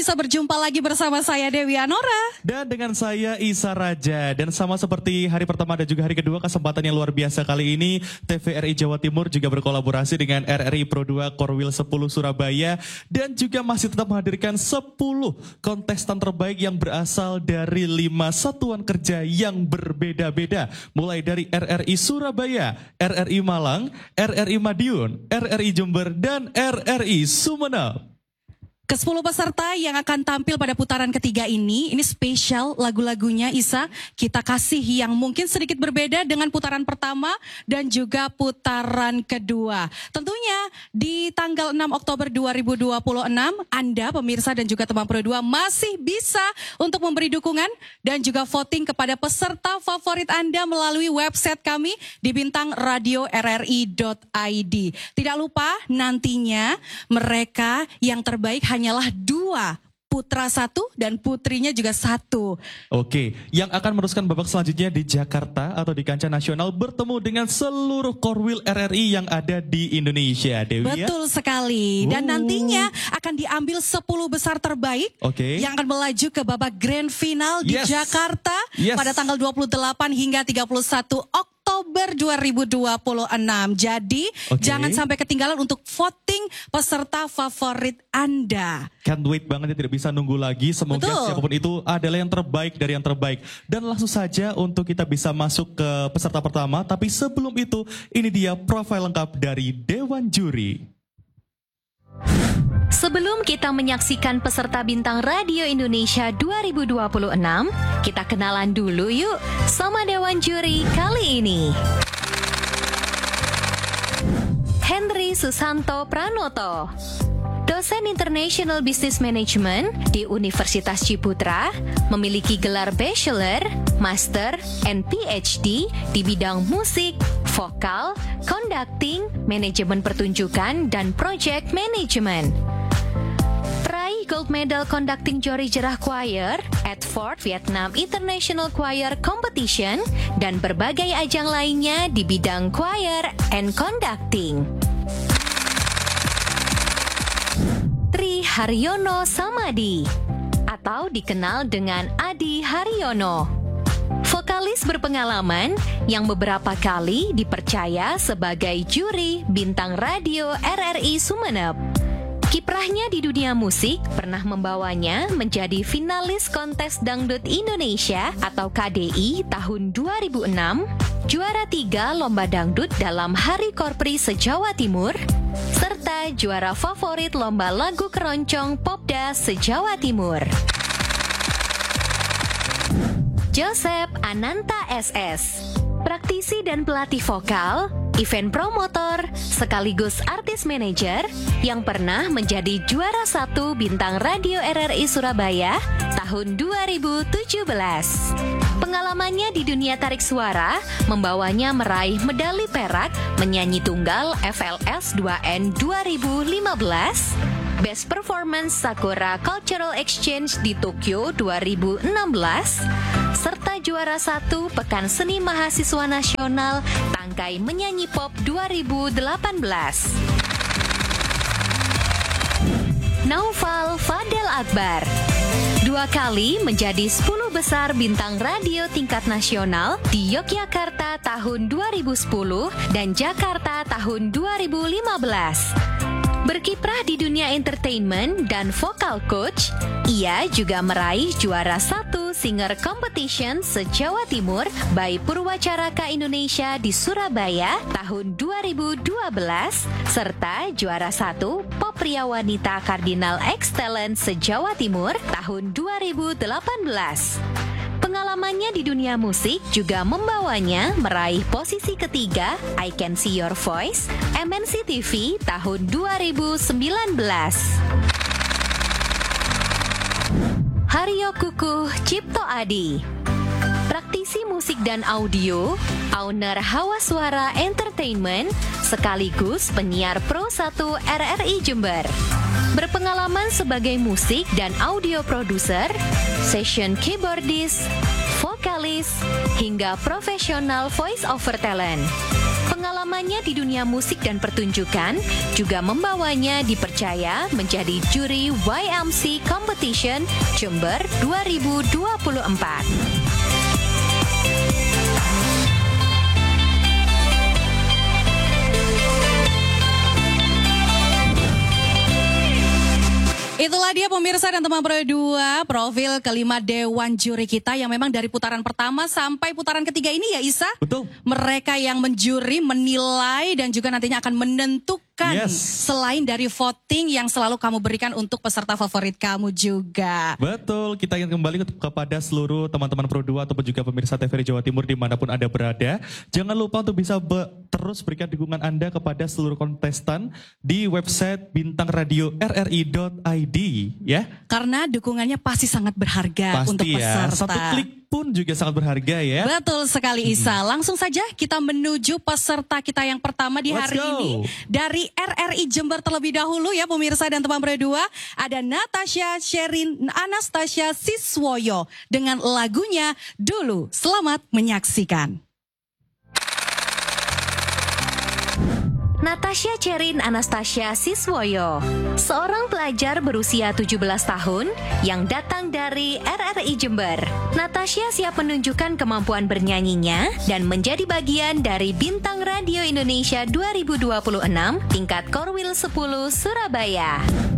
bisa berjumpa lagi bersama saya Dewi Anora. Dan dengan saya Isa Raja. Dan sama seperti hari pertama dan juga hari kedua, kesempatan yang luar biasa kali ini TVRI Jawa Timur juga berkolaborasi dengan RRI Pro 2 Korwil 10 Surabaya. Dan juga masih tetap menghadirkan 10 kontestan terbaik yang berasal dari 5 satuan kerja yang berbeda-beda. Mulai dari RRI Surabaya, RRI Malang, RRI Madiun, RRI Jember, dan RRI Sumeneb. Ke-10 peserta yang akan tampil pada putaran ketiga ini spesial lagu-lagunya Isa. Kita kasih yang mungkin sedikit berbeda dengan putaran pertama dan juga putaran kedua. Tentunya di tanggal 6 Oktober 2026, Anda pemirsa dan juga teman Pro 2 masih bisa untuk memberi dukungan dan juga voting kepada peserta favorit Anda melalui website kami di bintang.radio.rri.id. Tidak lupa nantinya mereka yang terbaik hanyalah 2, putra 1 dan putrinya juga 1. Oke, yang akan meneruskan babak selanjutnya di Jakarta atau di kancah nasional bertemu dengan seluruh Korwil RRI yang ada di Indonesia, Dewi. Betul sekali. Dan nantinya akan diambil 10 besar terbaik yang akan melaju ke babak grand final di Jakarta pada tanggal 28 hingga 31 Oktober 2026. Jadi jangan sampai ketinggalan untuk voting peserta favorit Anda. Can't wait banget ya, tidak bisa nunggu lagi. Semoga siapapun itu adalah yang terbaik dari yang terbaik. Dan langsung saja untuk kita bisa masuk ke peserta pertama. Tapi sebelum itu, ini dia profil lengkap dari Dewan Juri. Sebelum kita menyaksikan peserta Bintang Radio Indonesia 2026, kita kenalan dulu yuk sama Dewan Juri kali ini. Henry Susanto Pranoto, dosen International Business Management di Universitas Ciputra, memiliki gelar Bachelor, Master, and PhD di bidang musik, vokal, conducting, manajemen pertunjukan, dan project management. Peraih Gold Medal Conducting Jori Jerah Choir at Fort Vietnam International Choir Competition dan berbagai ajang lainnya di bidang choir and conducting. Tri Haryono Samadi atau dikenal dengan Adi Haryono, vokalis berpengalaman yang beberapa kali dipercaya sebagai juri Bintang Radio RRI Sumeneb. Kiprahnya di dunia musik pernah membawanya menjadi finalis kontes Dangdut Indonesia atau KDI tahun 2006, juara 3 Lomba Dangdut dalam Hari Korpri se-Jawa Timur, serta juara favorit Lomba Lagu Keroncong Popda se-Jawa Timur. Joseph Ananta SS, praktisi dan pelatih vokal, event promotor, sekaligus artis manajer yang pernah menjadi juara 1 Bintang Radio RRI Surabaya tahun 2017. Pengalamannya di dunia tarik suara membawanya meraih medali perak menyanyi tunggal FLS 2N 2015, Best Performance Sakura Cultural Exchange di Tokyo 2016, serta juara 1 Pekan Seni Mahasiswa Nasional Tangkai Menyanyi Pop 2018. Naufal Fadel Akbar, 2 kali menjadi 10 besar Bintang Radio tingkat nasional di Yogyakarta tahun 2010 dan Jakarta tahun 2015. Berkiprah di dunia entertainment dan vokal coach, ia juga meraih juara 1 Singer Competition se-Jawa Timur by Purwacaraka Indonesia di Surabaya tahun 2012, serta juara 1 Pop Pria Wanita Kardinal X Talent se-Jawa Timur tahun 2018. Pengalamannya di dunia musik juga membawanya meraih posisi ketiga I Can See Your Voice MNC TV tahun 2019. Haryo Kukuh Cipto Adi, praktisi musik dan audio, owner Hawa Suara Entertainment, sekaligus penyiar Pro 1 RRI Jember. Berpengalaman sebagai musik dan audio produser, session keyboardist, vokalis, hingga profesional voice over talent. Pengalamannya di dunia musik dan pertunjukan juga membawanya dipercaya menjadi juri YMC Competition Jember 2024. Itulah dia pemirsa dan teman Pro 2, profil kelima Dewan Juri kita yang memang dari putaran pertama sampai putaran ketiga ini ya Isa. Betul. Mereka yang menjuri, menilai dan juga nantinya akan menentukan selain dari voting yang selalu kamu berikan untuk peserta favorit kamu juga. Betul, kita ingin kembali kepada seluruh teman-teman Pro 2 ataupun juga pemirsa TVRI Jawa Timur dimanapun Anda berada. Jangan lupa untuk bisa terus berikan dukungan Anda kepada seluruh kontestan di website bintangradio.rri.id ya. Karena dukungannya pasti sangat berharga untuk peserta. Satu klik pun juga sangat berharga ya. Betul sekali Isa. Langsung saja kita menuju peserta kita yang pertama di hari ini. Dari RRI Jember terlebih dahulu ya pemirsa dan teman Pro 2. Ada Natasha Sherin Anastasia Siswoyo dengan lagunya Dulu. Selamat menyaksikan. Natasha Sherin Anastasia Siswoyo, seorang pelajar berusia 17 tahun yang datang dari RRI Jember. Natasha siap menunjukkan kemampuan bernyanyinya dan menjadi bagian dari Bintang Radio Indonesia 2026 tingkat Korwil 10 Surabaya.